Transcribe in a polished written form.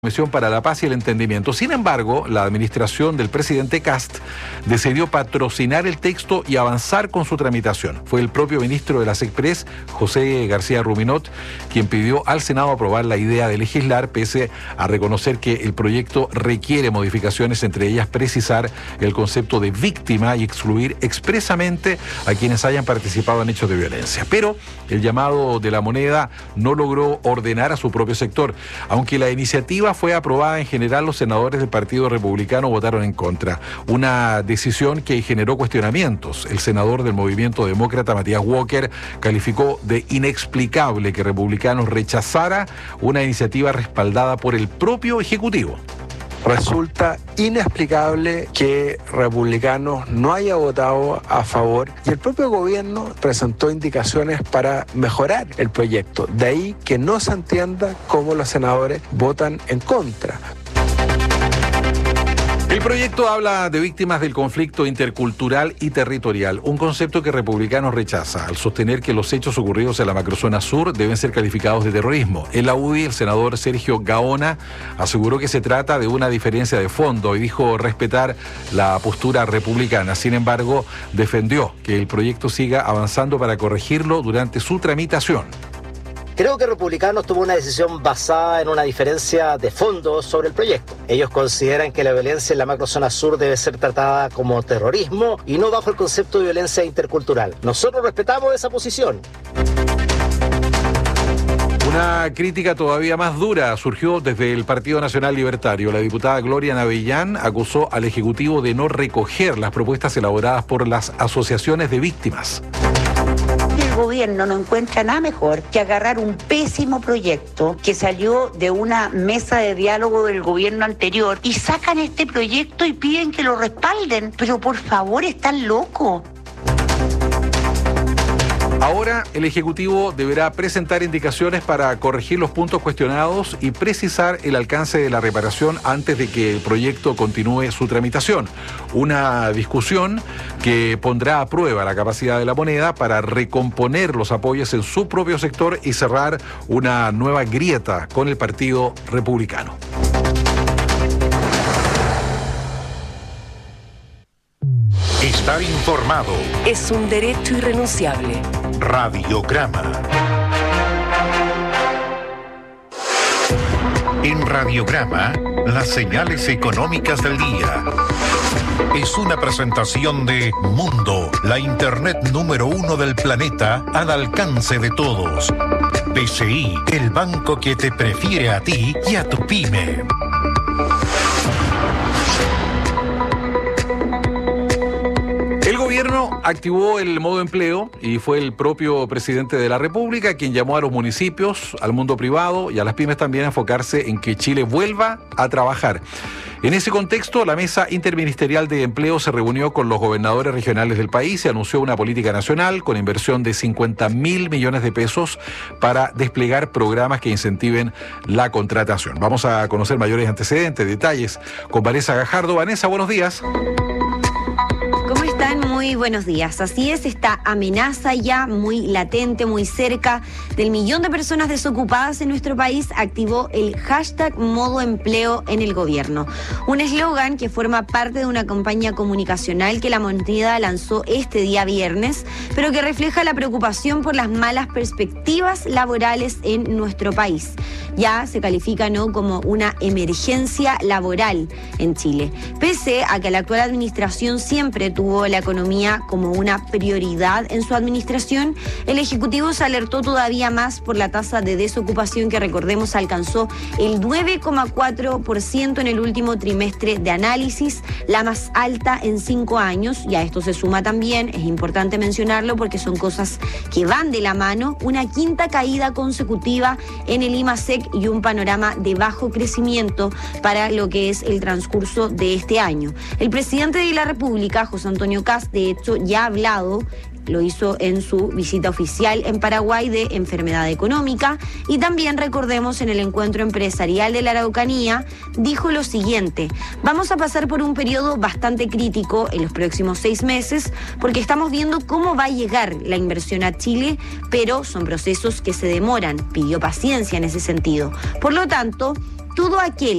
Comisión para la Paz y el Entendimiento. Sin embargo, la administración del presidente Kast decidió patrocinar el texto y avanzar con su tramitación. Fue el propio ministro de las Express, José García Ruminot, quien pidió al Senado aprobar la idea de legislar, pese a reconocer que el proyecto requiere modificaciones, entre ellas precisar el concepto de víctima y excluir expresamente a quienes hayan participado en hechos de violencia. Pero el llamado de la moneda no logró ordenar a su propio sector, aunque la iniciativa fue aprobada en general. Los senadores del Partido Republicano votaron en contra, una decisión que generó cuestionamientos. El senador del Movimiento Demócrata, Matías Walker, calificó de inexplicable que Republicanos rechazara una iniciativa respaldada por el propio Ejecutivo. Resulta inexplicable que Republicanos no haya votado a favor y el propio gobierno presentó indicaciones para mejorar el proyecto. De ahí que no se entienda cómo los senadores votan en contra. El proyecto habla de víctimas del conflicto intercultural y territorial, un concepto que Republicanos rechaza, al sostener que los hechos ocurridos en la macrozona sur deben ser calificados de terrorismo. En la UDI, el senador Sergio Gaona aseguró que se trata de una diferencia de fondo y dijo respetar la postura republicana. Sin embargo, defendió que el proyecto siga avanzando para corregirlo durante su tramitación. Creo que Republicanos tomó una decisión basada en una diferencia de fondo sobre el proyecto. Ellos consideran que la violencia en la macrozona sur debe ser tratada como terrorismo y no bajo el concepto de violencia intercultural. Nosotros respetamos esa posición. Una crítica todavía más dura surgió desde el Partido Nacional Libertario. La diputada Gloria Navellán acusó al Ejecutivo de no recoger las propuestas elaboradas por las asociaciones de víctimas. El gobierno no encuentra nada mejor que agarrar un pésimo proyecto que salió de una mesa de diálogo del gobierno anterior y sacan este proyecto y piden que lo respalden. Pero por favor, están locos. Ahora el Ejecutivo deberá presentar indicaciones para corregir los puntos cuestionados y precisar el alcance de la reparación antes de que el proyecto continúe su tramitación. Una discusión que pondrá a prueba la capacidad de la moneda para recomponer los apoyos en su propio sector y cerrar una nueva grieta con el Partido Republicano. Estar informado es un derecho irrenunciable. Radiograma. En Radiograma, las señales económicas del día. Es una presentación de Mundo, la internet número 1 del planeta al alcance de todos. BCI, el banco que te prefiere a ti y a tu pyme. El gobierno activó el modo empleo y fue el propio presidente de la República quien llamó a los municipios, al mundo privado y a las pymes también a enfocarse en que Chile vuelva a trabajar. En ese contexto, la Mesa Interministerial de Empleo se reunió con los gobernadores regionales del país y anunció una política nacional con inversión de 50.000 millones de pesos para desplegar programas que incentiven la contratación. Vamos a conocer mayores antecedentes, detalles con Vanessa Gajardo. Vanessa, buenos días. ¿Cómo están? Muy buenos días. Así es, esta amenaza ya muy latente, muy cerca del 1.000.000 de personas desocupadas en nuestro país activó el hashtag Modo Empleo en el gobierno. Un eslogan que forma parte de una campaña comunicacional que la moneda lanzó este día viernes, pero que refleja la preocupación por las malas perspectivas laborales en nuestro país. Ya se califica, ¿no?, como una emergencia laboral en Chile. Pese a que la actual administración siempre tuvo la economía como una prioridad en su administración, el Ejecutivo se alertó todavía más por la tasa de desocupación que, recordemos, alcanzó el 9,4% en el último trimestre de análisis, la más alta en 5 años, y a esto se suma también, es importante mencionarlo porque son cosas que van de la mano, una quinta caída consecutiva en el IMASEC y un panorama de bajo crecimiento para lo que es el transcurso de este año. El presidente de la República, José Antonio Kast, de hecho, ya ha hablado, lo hizo en su visita oficial en Paraguay, de enfermedad económica, y también, recordemos, en el encuentro empresarial de la Araucanía, dijo lo siguiente: vamos a pasar por un periodo bastante crítico en los próximos 6 meses, porque estamos viendo cómo va a llegar la inversión a Chile, pero son procesos que se demoran. Pidió paciencia en ese sentido. Por lo tanto, todo aquel